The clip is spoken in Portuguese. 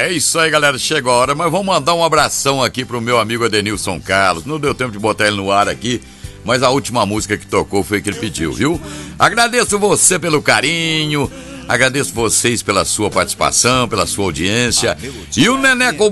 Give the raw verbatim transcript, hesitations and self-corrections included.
É isso aí, galera, chegou a hora, mas vamos mandar um abração aqui pro meu amigo Adenilson Carlos. Não deu tempo de botar ele no ar aqui, mas a última música que tocou foi a que ele pediu, viu? Agradeço você pelo carinho, agradeço vocês pela sua participação, pela sua audiência. E o Neneco